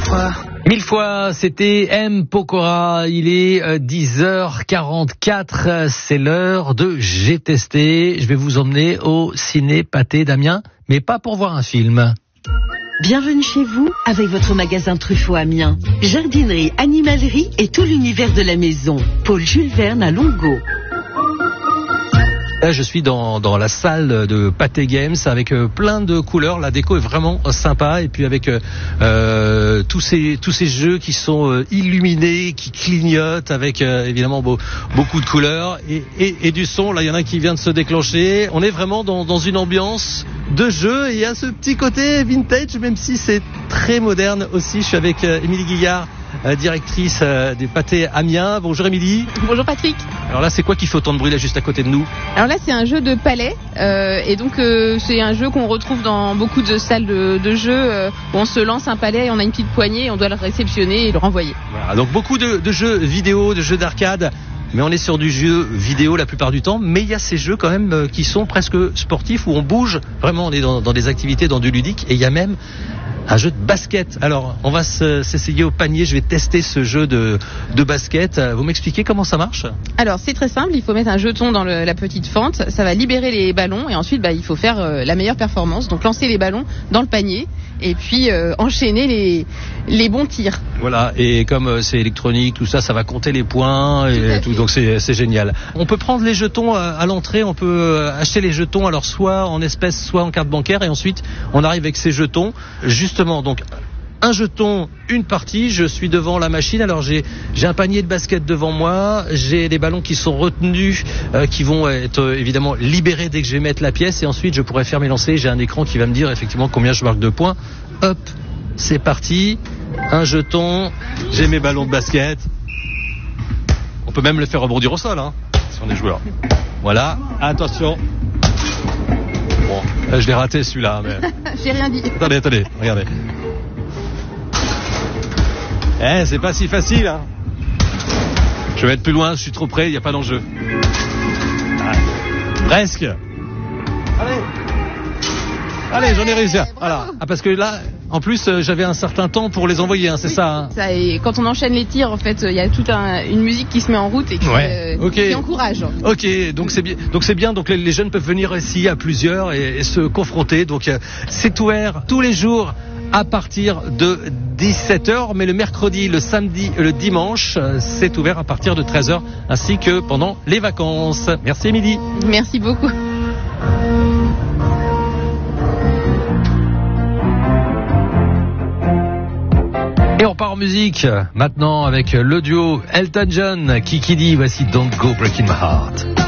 fois. 1000 fois, c'était M. Pokora. Il est 10h44. C'est l'heure de J'ai testé. Je vais vous emmener au Ciné Pathé d'Amiens, mais pas pour voir un film. Bienvenue chez vous avec votre magasin Truffaut Amiens. Jardinerie, animalerie et tout l'univers de la maison. Paul Jules Verne à Longo. Là, je suis dans la salle de Pathé Games avec plein de couleurs. La déco est vraiment sympa et puis avec tous ces jeux qui sont illuminés, qui clignotent avec évidemment beaucoup de couleurs et du son. Là, il y en a qui vient de se déclencher. On est vraiment dans une ambiance de jeu et il y a ce petit côté vintage, même si c'est très moderne aussi. Je suis avec Émilie Guillard, directrice des Pathé Amiens. Bonjour Émilie. Bonjour Patrick. Alors là, c'est quoi qui fait autant de bruit là juste à côté de nous? Alors là, c'est un jeu de palais et donc c'est un jeu qu'on retrouve dans beaucoup de salles de jeux où on se lance un palais et on a une petite poignée et on doit le réceptionner et le renvoyer. Voilà, donc beaucoup de jeux vidéo, de jeux d'arcade, mais on est sur du jeu vidéo la plupart du temps, mais il y a ces jeux quand même qui sont presque sportifs où on bouge, vraiment on est dans des activités, dans du ludique et il y a même un jeu de basket. Alors, on va s'essayer au panier. Je vais tester ce jeu de basket. Vous m'expliquez comment ça marche? Alors, c'est très simple. Il faut mettre un jeton dans la petite fente. Ça va libérer les ballons. Et ensuite, il faut faire la meilleure performance. Donc, lancer les ballons dans le panier. Et puis, enchaîner les bons tirs. Voilà. Et comme c'est électronique, tout ça, ça va compter les points et tout. Donc, c'est génial. On peut prendre les jetons à l'entrée. On peut acheter les jetons, alors soit en espèces, soit en carte bancaire. Et ensuite, on arrive avec ces jetons. Justement, donc un jeton, une partie, je suis devant la machine, alors j'ai un panier de basket devant moi, j'ai des ballons qui sont retenus, qui vont être évidemment libérés dès que je vais mettre la pièce et ensuite je pourrai faire mes lancers, j'ai un écran qui va me dire effectivement combien je marque de points. Hop, c'est parti, un jeton, j'ai mes ballons de basket, on peut même le faire rebondir au sol si on est joueur. Voilà, attention. Bon, je l'ai raté celui-là. Mais... J'ai rien dit. Attendez, regardez. C'est pas si facile. Je vais être plus loin, je suis trop près, il n'y a pas d'enjeu. Presque. Allez, j'en ai réussi. Voilà. Parce que là, en plus, j'avais un certain temps pour les envoyer, c'est ça. Ça, et quand on enchaîne les tirs, en fait, il y a toute une musique qui se met en route et qui encourage. Ok, donc c'est bien. Donc les jeunes peuvent venir ici à plusieurs et se confronter. Donc c'est ouvert tous les jours à partir de 17h, mais le mercredi, le samedi, le dimanche, c'est ouvert à partir de 13h, ainsi que pendant les vacances. Merci Émilie. Merci beaucoup. Et on part en musique maintenant avec le duo Elton John, Kiki D. Voici Don't Go Breaking My Heart.